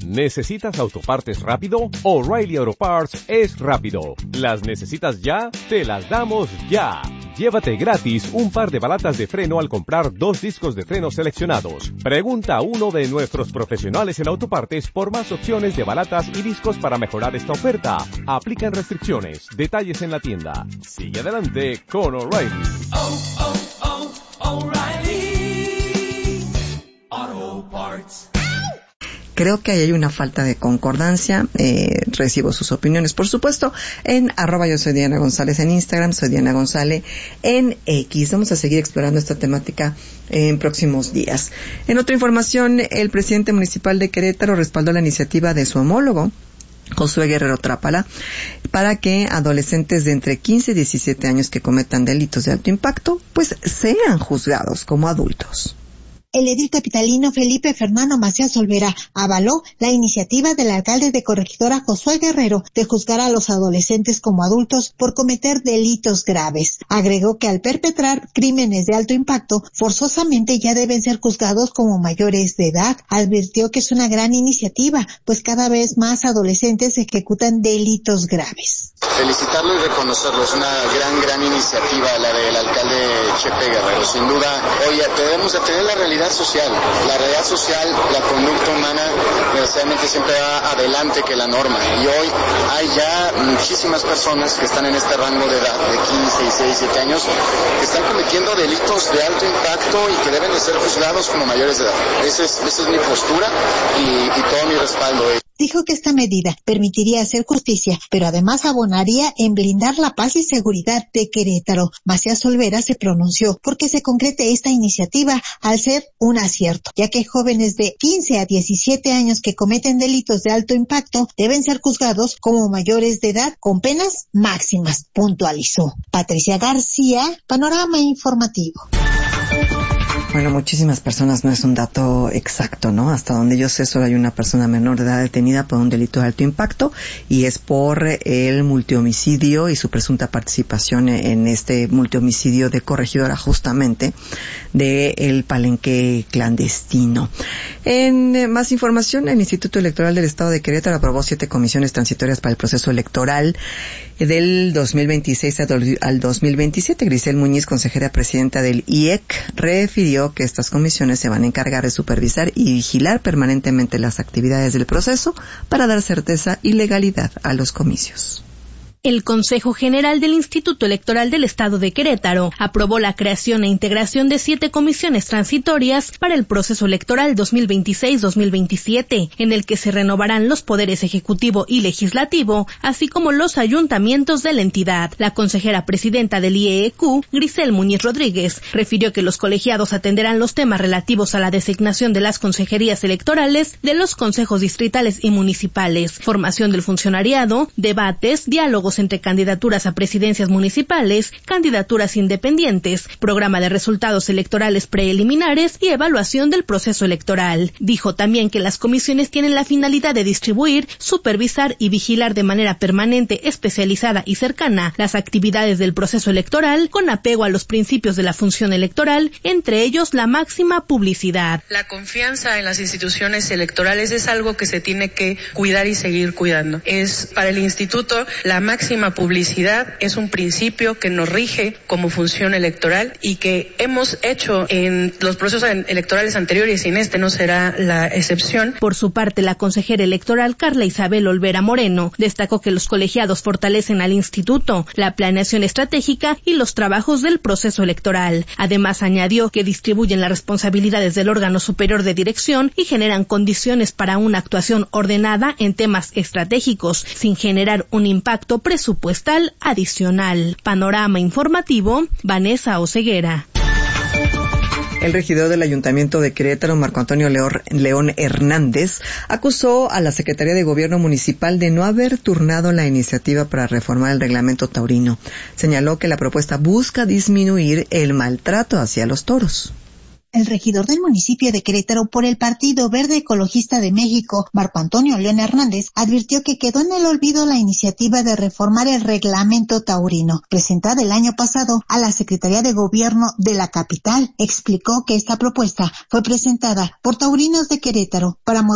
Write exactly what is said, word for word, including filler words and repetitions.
¿Necesitas autopartes rápido? O'Reilly Auto Parts es rápido. ¿Las necesitas ya? Te las damos ya. Llévate gratis un par de balatas de freno al comprar dos discos de freno seleccionados. Pregunta a uno de nuestros profesionales en autopartes por más opciones de balatas y discos para mejorar esta oferta. Aplican restricciones. Detalles en la tienda. Sigue adelante con O'Reilly. Oh, oh, oh, O'Reilly Auto Parts. Creo que ahí hay una falta de concordancia. Eh, recibo sus opiniones, por supuesto, en arroba yo soy Diana González en Instagram, soy Diana González en X. Vamos a seguir explorando esta temática en próximos días. En otra información, el presidente municipal de Querétaro respaldó la iniciativa de su homólogo, Josué Guerrero Trápala, para que adolescentes de entre quince y diecisiete años que cometan delitos de alto impacto, pues sean juzgados como adultos. El edil capitalino Felipe Fernando Macías Olvera avaló la iniciativa del alcalde de Corregidora Josué Guerrero de juzgar a los adolescentes como adultos por cometer delitos graves. Agregó que al perpetrar crímenes de alto impacto, forzosamente ya deben ser juzgados como mayores de edad. Advirtió que es una gran iniciativa, pues cada vez más adolescentes ejecutan delitos graves. Felicitarlo y reconocerlo, es una gran, gran iniciativa la del alcalde Chepe Guerrero. Sin duda, hoy debemos de tener la realidad social. La realidad social, la conducta humana, necesariamente siempre va adelante que la norma. Y hoy hay ya muchísimas personas que están en este rango de edad, de quince, dieciséis, diecisiete años, que están cometiendo delitos de alto impacto y que deben de ser juzgados como mayores de edad. Esa es, esa es mi postura y, y todo mi respaldo. Dijo que esta medida permitiría hacer justicia, pero además abonaría en blindar la paz y seguridad de Querétaro. Macías Olvera se pronunció porque se concrete esta iniciativa al ser un acierto, ya que jóvenes de quince a diecisiete años que cometen delitos de alto impacto deben ser juzgados como mayores de edad con penas máximas, puntualizó. Patricia García, Panorama Informativo. Bueno, muchísimas personas, no es un dato exacto, ¿no? Hasta donde yo sé, solo hay una persona menor de edad detenida por un delito de alto impacto y es por el multihomicidio y su presunta participación en este multihomicidio de Corregidora, justamente, del palenque clandestino. En más información, el Instituto Electoral del Estado de Querétaro aprobó siete comisiones transitorias para el proceso electoral del dos mil veintiséis al dos mil veintisiete. Grisel Muñiz, consejera presidenta del I E C, refirió que estas comisiones se van a encargar de supervisar y vigilar permanentemente las actividades del proceso para dar certeza y legalidad a los comicios. El Consejo General del Instituto Electoral del Estado de Querétaro aprobó la creación e integración de siete comisiones transitorias para el proceso electoral dos mil veintiséis dos mil veintisiete, en el que se renovarán los poderes ejecutivo y legislativo, así como los ayuntamientos de la entidad. La consejera presidenta del I E E Q, Grisel Muñiz Rodríguez, refirió que los colegiados atenderán los temas relativos a la designación de las consejerías electorales de los consejos distritales y municipales, formación del funcionariado, debates, diálogos entre candidaturas a presidencias municipales, candidaturas independientes, programa de resultados electorales preliminares y evaluación del proceso electoral. Dijo también que las comisiones tienen la finalidad de distribuir, supervisar y vigilar de manera permanente, especializada y cercana las actividades del proceso electoral con apego a los principios de la función electoral, entre ellos la máxima publicidad. La confianza en las instituciones electorales es algo que se tiene que cuidar y seguir cuidando. Es para el instituto la máxima Máxima publicidad es un principio que nos rige como función electoral y que hemos hecho en los procesos electorales anteriores y en este no será la excepción. Por su parte, la consejera electoral Carla Isabel Olvera Moreno destacó que los colegiados fortalecen al instituto, la planeación estratégica y los trabajos del proceso electoral. Además, añadió que distribuyen las responsabilidades del órgano superior de dirección y generan condiciones para una actuación ordenada en temas estratégicos, sin generar un impacto presupuestal adicional. Panorama Informativo, Vanessa Oseguera. El regidor del Ayuntamiento de Querétaro, Marco Antonio León Hernández, acusó a la Secretaría de Gobierno Municipal de no haber turnado la iniciativa para reformar el reglamento taurino. Señaló que la propuesta busca disminuir el maltrato hacia los toros. El regidor del municipio de Querétaro por el Partido Verde Ecologista de México, Marco Antonio León Hernández, advirtió que quedó en el olvido la iniciativa de reformar el reglamento taurino, presentada el año pasado a la Secretaría de Gobierno de la capital. Explicó que esta propuesta fue presentada por taurinos de Querétaro para